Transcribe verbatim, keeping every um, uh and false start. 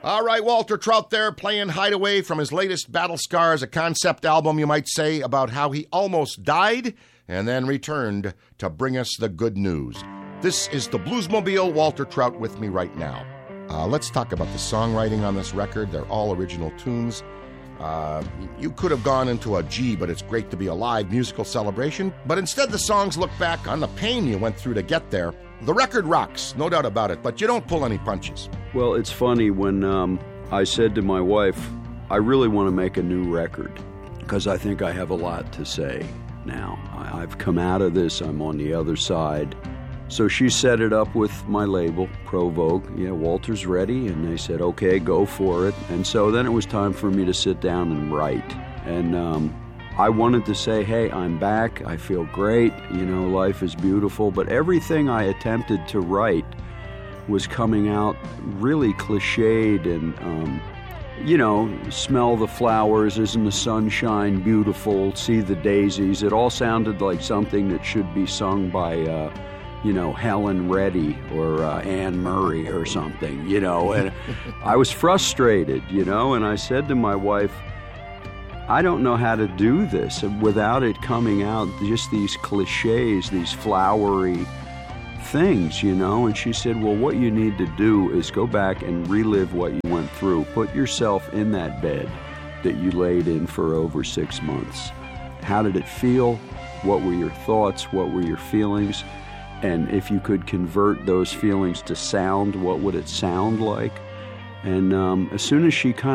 All right, Walter Trout there playing Hideaway from his latest Battle Scars, a concept album, you might say, about how he almost died and then returned to bring us the good news. This is the Bluesmobile, Walter Trout with me right now. Uh, let's talk about the songwriting on this record. They're all original tunes. Uh, you could have gone into a G, but it's great to be a live musical celebration. But instead, the songs look back on the pain you went through to get there. The record rocks, no doubt about it, but you don't pull any punches. Well, it's funny when um, I said to my wife, I really want to make a new record because I think I have a lot to say now. I, I've come out of this, I'm on the other side. So she set it up with my label, Provoke. Yeah, Walter's ready, and they said, okay, go for it. And so then it was time for me to sit down and write. And um, I wanted to say, hey, I'm back, I feel great, you know, life is beautiful. But everything I attempted to write was coming out really cliched and, um, you know, smell the flowers, isn't the sunshine beautiful, see the daisies. It all sounded like something that should be sung by... Uh, you know, Helen Reddy or uh, Anne Murray or something, you know, and I was frustrated, you know, and I said to my wife, I don't know how to do this without it coming out, just these cliches, these flowery things, you know, and she said, well, what you need to do is go back and relive what you went through. Put yourself in that bed that you laid in for over six months. How did it feel? What were your thoughts? What were your feelings? And if you could convert those feelings to sound, what would it sound like? And um, as soon as she kind